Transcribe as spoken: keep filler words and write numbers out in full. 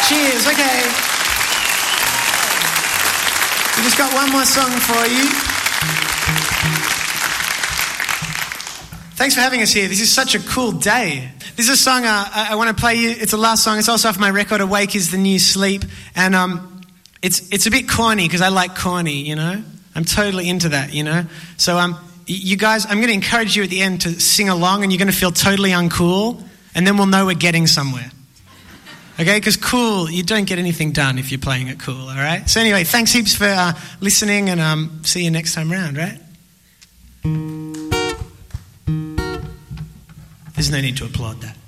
Cheers, okay. We just got one more song for you. Thanks for having us here. This is such a cool day. This is a song uh, I, I want to play you. It's a last song. It's also off my record, Awake is the New Sleep. And um, it's it's a bit corny because I like corny, you know. I'm totally into that, you know. So um, you guys, I'm going to encourage you at the end to sing along, and you're going to feel totally uncool, and then we'll know we're getting somewhere. Okay, because cool, you don't get anything done if you're playing it cool, all right? So anyway, thanks heaps for uh, listening, and um, see you next time round, right? There's no need to applaud that.